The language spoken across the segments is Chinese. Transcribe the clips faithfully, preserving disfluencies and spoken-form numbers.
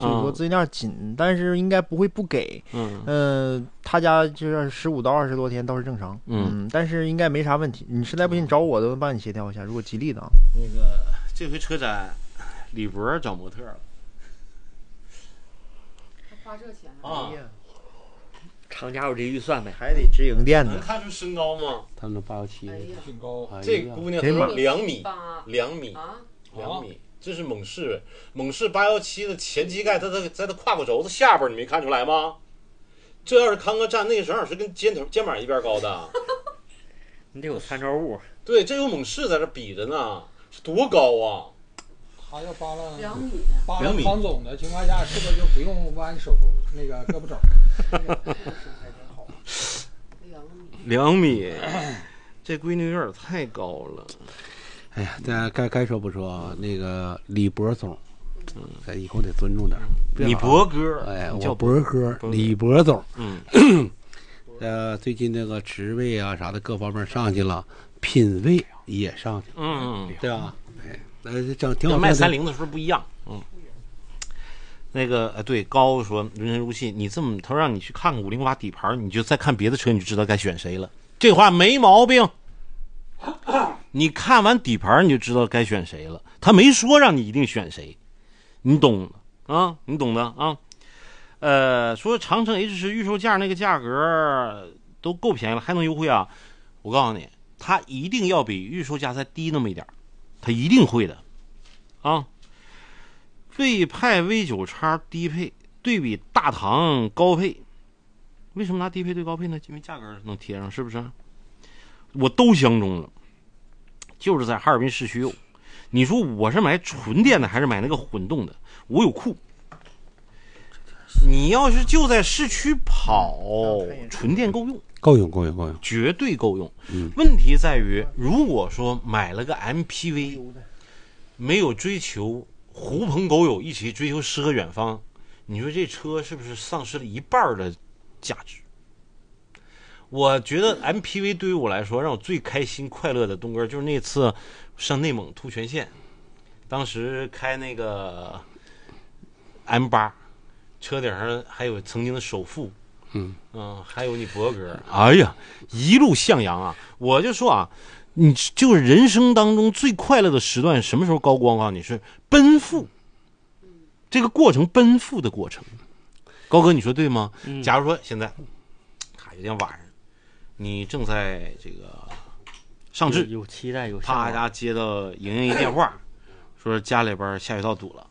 就是说资金链紧，但是应该不会不给。 嗯， 呃，他家就是十五到二十多天倒是正常。嗯，但是应该没啥问题。你实在不行找我，都能帮你协调一下。如果吉利的啊， 那个这回车展，李博找模特了。 花这钱啊！ 厂家有这预算呗？ 还得直营店的。 能看出身高吗？ 他们八幺七， 身高。 这姑娘两米，两米，两米。这是猛士，猛士八幺七的前膝盖，它的在它胯骨轴子下边，你没看出来吗？这要是康哥站那个正好是跟肩头肩膀一边高的。 你得有参照物。 对，这有猛士在这比着呢，多高啊！ 他要扒拉两米， 扒拉康总的情况下，是不是就不用弯手那个胳膊肘？ 两米，两米，这闺女有点太高了。 哎呀，咱该该说不说，那个李博总，嗯，咱以后得尊重点。 李博哥， 哎，我博哥，李博总，嗯，呃，最近那个职位啊啥的各方面上去了，品位也上去了， 嗯， 对吧？哎，呃，这挺好。 卖三菱的时候不一样，嗯。那个呃，对，高说人生如戏，你这么他让你去看看五零八底盘，你就再看别的车，你就知道该选谁了。这话没毛病。你看完底盘你就知道该选谁了，他没说让你一定选谁，你懂啊？你懂的啊？呃，说长城 H 十预售价那个价格都够便宜了，还能优惠啊？我告诉你，它一定要比预售价再低那么一点，它一定会的啊。魏派 V 九 X 低配对比大唐高配，为什么拿低配对高配呢？因为价格能贴上，是不是？我都相中了，就是在哈尔滨市区有。你说我是买纯电的还是买那个混动的？我有库。你要是就在市区跑，纯电够用， 够用，够用，够用， 绝对够用。 嗯， 问题在于，如果说买了个 M P V， 没有追求狐朋狗友一起追求诗和远方，你说这车是不是丧失了一半的价值？我觉得 M P V 对于我来说，让我最开心快乐的东哥就是那次上内蒙突全线，当时开那个 M 八，车顶上还有曾经的首富， 嗯嗯，还有你博哥，哎呀，一路向阳啊！我就说啊，你就是人生当中最快乐的时段，什么时候高光啊？你是奔赴，这个过程奔赴的过程。高哥，你说对吗？ 嗯、 假如说现在，还有点晚上。你正在这个上智， 有期待，有啪家接到莹莹一电话，说家里边下水道堵了。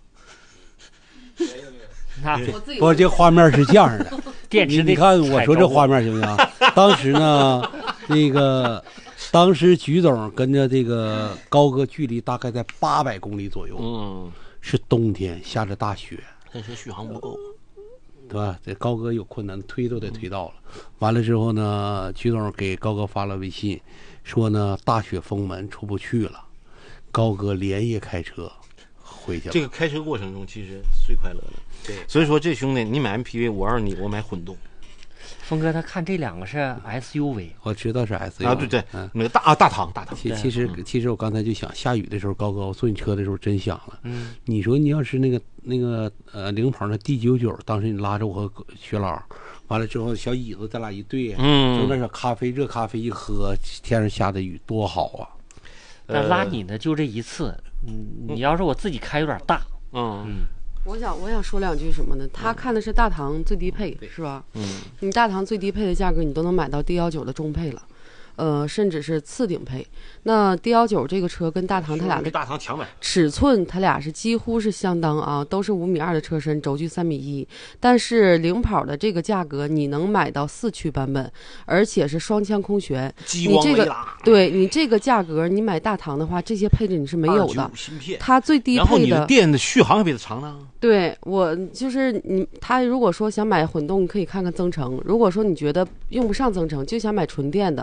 那不，这画面是这样的， 电池你看我说这画面行不行？当时呢，那个当时徐总跟着这个高哥距离大概在八百公里左右， 嗯， 是冬天下着大雪， 但是续航不够。 对吧？这高哥有困难，推都得推到了。完了之后呢，曲总给高哥发了微信，说呢大雪封门出不去了。高哥连夜开车回去了。 这个开车过程中其实最快乐的。对，所以说这兄弟，你买 M P V， 我要是你，我买混动。 峰哥他看这两个是 S U V， 我知道是 S U V 啊，对对，嗯、那个大啊大唐大唐。 其其实、嗯、其实我刚才就想，下雨的时候，高高我坐你车的时候真想了。 嗯， 你说你要是那个那个呃领跑的 D 九九，当时你拉着我和薛老，完了之后小椅子咱俩一对， 嗯， 就那小咖啡热咖啡一喝，天上下的雨多好啊！ 但拉你的就这一次，嗯，你要是我自己开有点大， 嗯嗯。 我想，我想说两句什么呢？他看的是大唐最低配，是吧？ 嗯， 你大唐最低配的价格，你都能买到 D 幺九的中配了，呃，甚至是次顶配。那 D 幺九这个车跟大唐它俩的大唐强买尺寸，它俩是几乎是相当啊，都是五米二的车身，轴距三米一。但是领跑的这个价格，你能买到四驱版本，而且是双腔空悬。你这个对你这个价格，你买大唐的话，这些配置你是没有的。它最低配的， 然后你的电的续航也比它长呢。 对我就是你，他如果说想买混动，可以看看增程；如果说你觉得用不上增程，就想买纯电的，那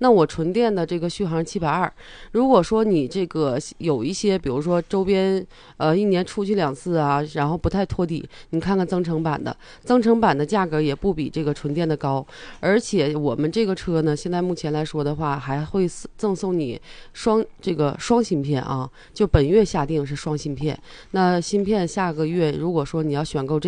那我纯电的这个续航七百二，如果说你这个有一些，比如说周边呃一年出去两次啊，然后不太拖底，你看看增程版的，增程版的价格也不比这个纯电的高，而且我们这个车呢，现在目前来说的话，还会赠送你双这个双芯片啊，就本月下定是双芯片，那芯片下个月如果说你要选购这